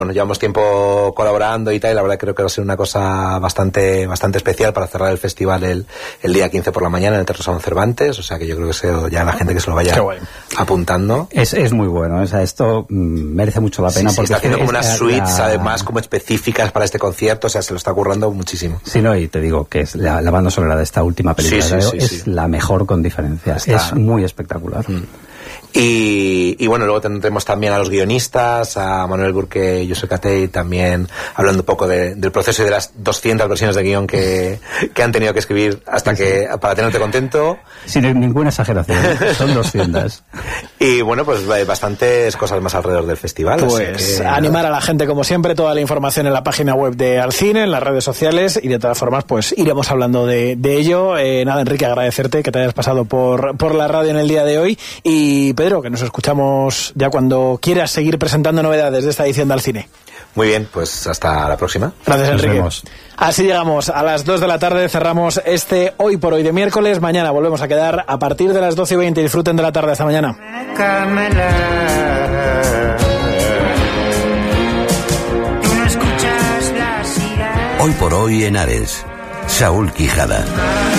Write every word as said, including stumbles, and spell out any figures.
Bueno, llevamos tiempo colaborando y tal, y la verdad creo que va a ser una cosa bastante bastante especial para cerrar el festival el, el día quince por la mañana en el Teatro Salón Cervantes, o sea que yo creo que sea ya la gente que se lo vaya apuntando. Es, es muy bueno, o sea, esto mm, merece mucho la pena. Sí, sí, porque está haciendo es, como unas la, suites la... además como específicas para este concierto, o sea, se lo está currando muchísimo. Sí, no, y te digo que es la, la banda sonora de esta última película, sí, sí, sí, es sí. la mejor con diferencia, está... es muy espectacular. Mm. Y, y bueno, luego tendremos también a los guionistas, a Manuel Burke y Josep Catey, también hablando un poco de, del proceso y de las doscientas versiones de guión que, que han tenido que escribir hasta que, para tenerte contento. Sin ninguna exageración, son doscientas. Y bueno, pues bastantes cosas más alrededor del festival. Pues que, animar a la gente, como siempre, toda la información en la página web de Alcine, en las redes sociales, y de todas formas, pues iremos hablando de, de ello. Eh, nada, Enrique, agradecerte que te hayas pasado por, por la radio en el día de hoy, y Pedro, que nos escuchamos ya cuando quieras seguir presentando novedades de esta edición de Alcine. Muy bien, pues hasta la próxima. Gracias, Nos Enrique. vemos. Así llegamos a las dos de la tarde, cerramos este Hoy por Hoy de miércoles. Mañana volvemos a quedar a partir de las doce y veinte. Disfruten de la tarde, hasta mañana. Hoy por Hoy en Ares, Saúl Quijada.